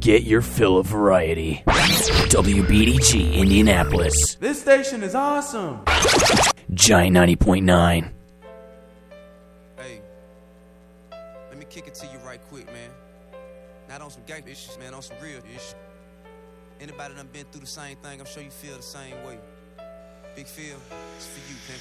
Get your fill of variety. WBDG Indianapolis. This station is awesome. Giant 90.9. Hey, let me kick it to you right quick, man. Not on some gang issues, man, on some real issues. Anybody done been through the same thing, I'm sure you feel the same way. Big Phil, it's for you, man.